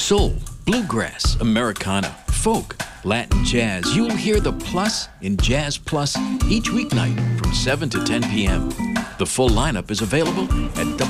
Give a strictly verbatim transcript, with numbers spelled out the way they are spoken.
Soul, bluegrass, Americana, folk, Latin jazz. You'll hear the plus in Jazz Plus each weeknight from seven to ten p m The full lineup is available at